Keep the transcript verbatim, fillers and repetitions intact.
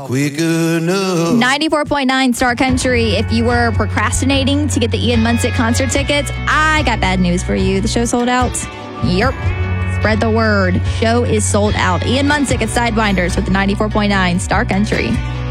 quick enough. ninety-four point nine Star Country. If you were procrastinating to get the Ian Munsick concert tickets, I got bad news for you. The show sold out. Yep. Spread the word. Show is sold out. Ian Munsick at Sidewinders with the ninety-four point nine Star Country.